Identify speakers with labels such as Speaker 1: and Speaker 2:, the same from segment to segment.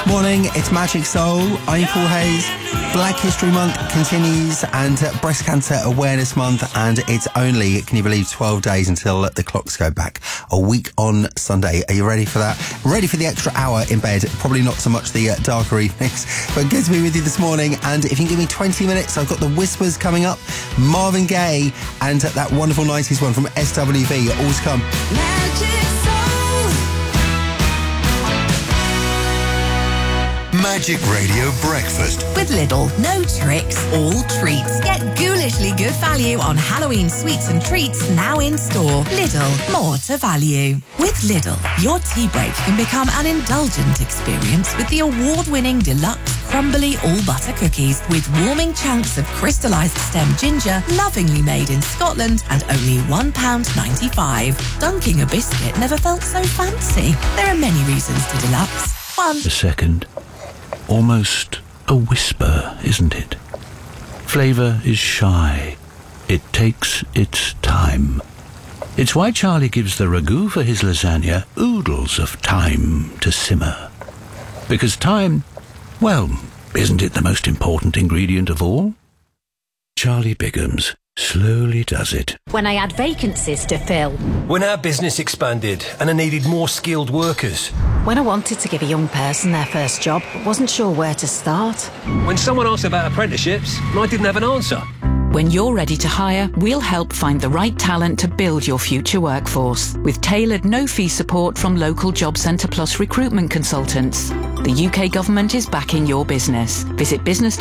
Speaker 1: Morning, it's Magic Soul. I'm Paul Hayes. Black History Month continues and Breast Cancer Awareness Month, and it's only, can you believe, 12 days until the clocks go back. A week on Sunday. Are you ready for that? Ready for the extra hour in bed? Probably not so much the darker evenings, but good to be with you this morning. And if you can give me 20 minutes, I've got The Whispers coming up, Marvin Gaye, and that wonderful 90s one from SWV. All to come.
Speaker 2: Magic Radio Breakfast
Speaker 3: with Lidl. No tricks, all treats. Get ghoulishly good value on Halloween sweets and treats now in store. Lidl, more to value. With Lidl, your tea break can become an indulgent experience with the award-winning deluxe crumbly all-butter cookies with warming chunks of crystallised stem ginger, lovingly made in Scotland, and only £1.95. Dunking a biscuit never felt so fancy. There are many reasons to deluxe. One.
Speaker 4: A second. Almost a whisper, isn't it? Flavour is shy. It takes its time. It's why Charlie gives the ragu for his lasagna oodles of time to simmer. Because time, well, isn't it the most important ingredient of all? Charlie Bigham's slowly does it.
Speaker 5: When I had vacancies to fill.
Speaker 6: When our business expanded and I needed more skilled workers.
Speaker 5: When I wanted to give a young person their first job, but wasn't sure where to start.
Speaker 6: When someone asked about apprenticeships and I didn't have an answer.
Speaker 7: When you're ready to hire, we'll help find the right talent to build your future workforce with tailored no-fee support from local Job Centre Plus recruitment consultants. The UK government is backing your business. Visit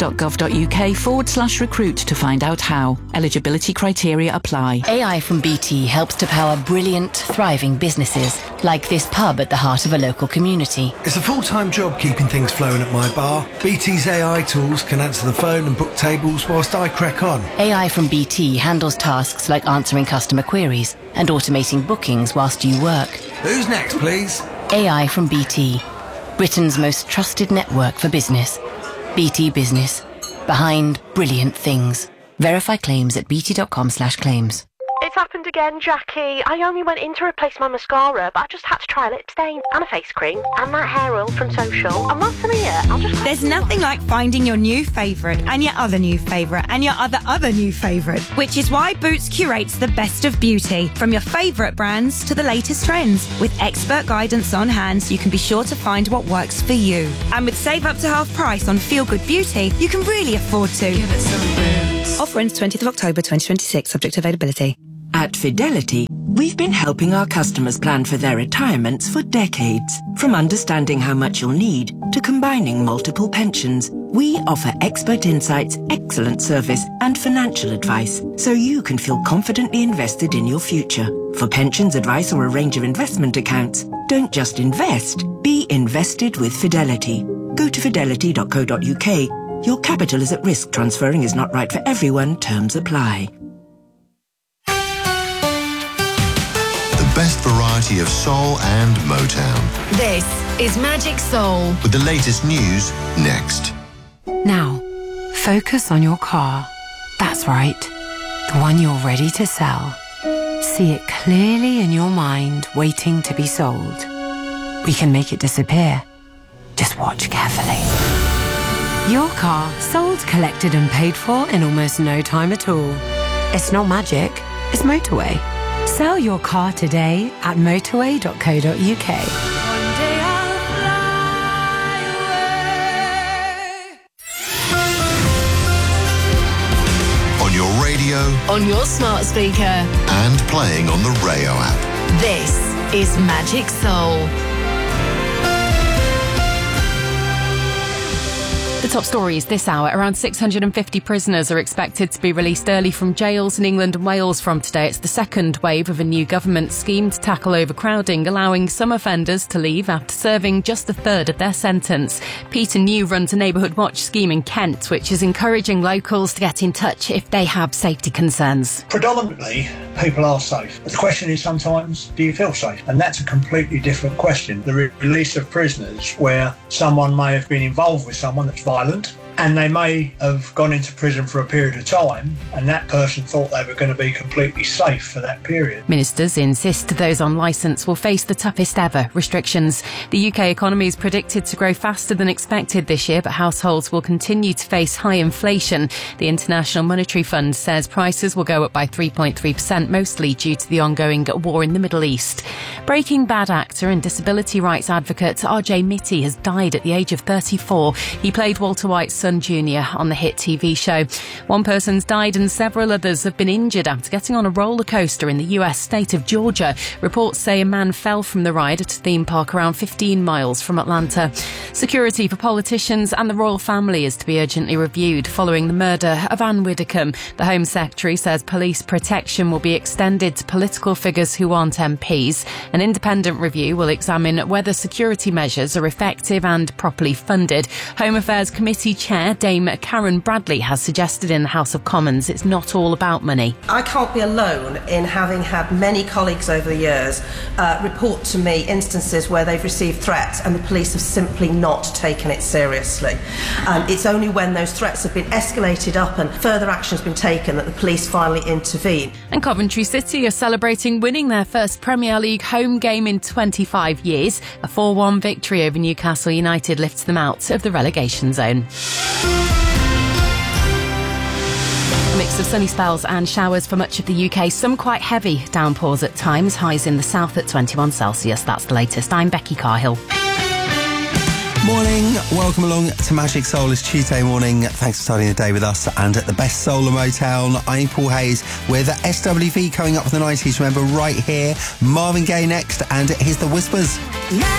Speaker 7: business.gov.uk/recruit to find out how. Eligibility criteria apply.
Speaker 8: AI from BT helps to power brilliant, thriving businesses, like this pub at the heart of a local community.
Speaker 9: It's a full-time job keeping things flowing at my bar. BT's AI tools can answer the phone and book tables whilst I crack on.
Speaker 8: AI from BT handles tasks like answering customer queries and automating bookings whilst you work.
Speaker 9: Who's next, please?
Speaker 8: AI from BT. Britain's most trusted network for business. BT Business. Behind brilliant things. Verify claims at bt.com/claims.
Speaker 10: It's happened again, Jackie. I only went in to replace my mascara, but I just had to try a lip stain and a face cream and that hair oil from Social. And what's in it? I'll just...
Speaker 11: There's nothing like finding your new favourite and your other new favourite and your other new favourite, which is why Boots curates the best of beauty, from your favourite brands to the latest trends. With expert guidance on hand, you can be sure to find what works for you. And with save up to half price on Feel Good Beauty, you can really afford to. Give it some Boots. Offer ends 20th of October 2026, subject to availability.
Speaker 12: At Fidelity, we've been helping our customers plan for their retirements for decades. From understanding how much you'll need to combining multiple pensions, we offer expert insights, excellent service and financial advice so you can feel confidently invested in your future. For pensions advice or a range of investment accounts, don't just invest, be invested with Fidelity. Go to fidelity.co.uk. Your capital is at risk. Transferring is not right for everyone. Terms apply.
Speaker 2: Best variety of soul and Motown.
Speaker 3: This is Magic Soul.
Speaker 2: With the latest news next.
Speaker 13: Now, focus on your car. That's right, the one you're ready to sell. See it clearly in your mind, waiting to be sold. We can make it disappear. Just watch carefully. Your car sold, collected and paid for in almost no time at all. It's not magic, it's motorway. Sell your car today at motorway.co.uk.
Speaker 2: On your radio,
Speaker 3: on your smart speaker,
Speaker 2: and playing on the Rayo app.
Speaker 3: This is Magic Soul.
Speaker 14: The top stories this hour. Around 650 prisoners are expected to be released early from jails in England and Wales from today. It's the second wave of a new government scheme to tackle overcrowding, allowing some offenders to leave after serving just a third of their sentence. Peter New runs a Neighbourhood Watch scheme in Kent, which is encouraging locals to get in touch if they have safety concerns.
Speaker 15: Predominantly, people are safe. But the question is sometimes, do you feel safe? And that's a completely different question. The release of prisoners where someone may have been involved with someone that's violent, and they may have gone into prison for a period of time, and that person thought they were going to be completely safe for that period.
Speaker 14: Ministers insist those on licence will face the toughest ever restrictions. The UK economy is predicted to grow faster than expected this year, but households will continue to face high inflation. The International Monetary Fund says prices will go up by 3.3%, mostly due to the ongoing war in the Middle East. Breaking Bad actor and disability rights advocate RJ Mitte has died at the age of 34. He played Walter White's son Jr. on the hit TV show. One person's died and several others have been injured after getting on a roller coaster in the US state of Georgia. Reports say a man fell from the ride at a theme park around 15 miles from Atlanta. Security for politicians and the royal family is to be urgently reviewed following the murder of Anne Widdecombe. The Home Secretary says police protection will be extended to political figures who aren't MPs. An independent review will examine whether security measures are effective and properly funded. Home Affairs Committee Chair Dame Karen Bradley has suggested in the House of Commons it's not all about money.
Speaker 16: I can't be alone in having had many colleagues over the years report to me instances where they've received threats and the police have simply not taken it seriously. It's only when those threats have been escalated up and further action has been taken that the police finally intervene.
Speaker 14: And Coventry City are celebrating winning their first Premier League home game in 25 years. A 4-1 victory over Newcastle United lifts them out of the relegation zone. A mix of sunny spells and showers for much of the UK. Some quite heavy downpours at times. Highs in the south at 21 Celsius. That's the latest. I'm Becky Carhill.
Speaker 1: Morning, welcome along to Magic Soul. It's Tuesday morning. Thanks for starting the day with us. And at the best soul in Motown, I'm Paul Hayes with SWV coming up for the 90s. Remember, right here, Marvin Gaye next, and here's The Whispers.